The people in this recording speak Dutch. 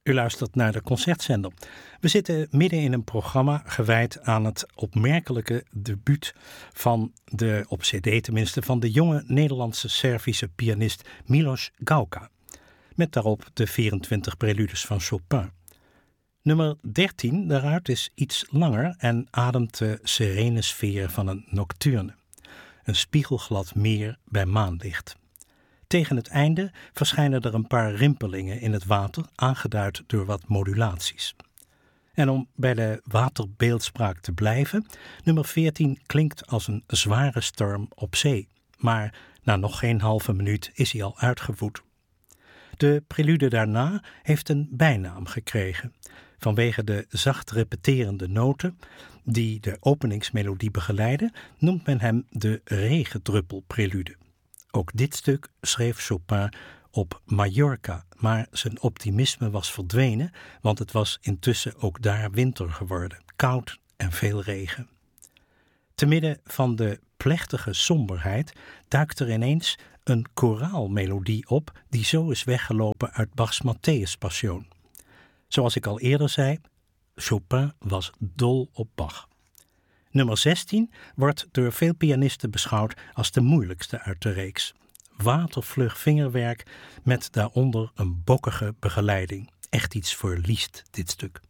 U luistert naar de Concertzender. We zitten midden in een programma gewijd aan het opmerkelijke debuut van op cd tenminste, van de jonge Nederlandse-Servische pianist Milos Gauka. Met daarop de 24 preludes van Chopin. Nummer 13 daaruit is iets langer en ademt de serene sfeer van een nocturne. Een spiegelglad meer bij maanlicht. Tegen het einde verschijnen er een paar rimpelingen in het water, aangeduid door wat modulaties. En om bij de waterbeeldspraak te blijven, nummer 14 klinkt als een zware storm op zee. Maar na nog geen halve minuut is hij al uitgevoerd. De prelude daarna heeft een bijnaam gekregen. Vanwege de zacht repeterende noten die de openingsmelodie begeleiden, noemt men hem de regendruppelprelude. Ook dit stuk schreef Chopin op Mallorca, maar zijn optimisme was verdwenen, want het was intussen ook daar winter geworden, koud en veel regen. Te midden van de plechtige somberheid duikt er ineens een koraalmelodie op die zo is weggelopen uit Bachs Matthäus-passion. Zoals ik al eerder zei, Chopin was dol op Bach. Nummer 16 wordt door veel pianisten beschouwd als de moeilijkste uit de reeks. Watervlug vingerwerk met daaronder een bokkige begeleiding. Echt iets voor Liszt, dit stuk.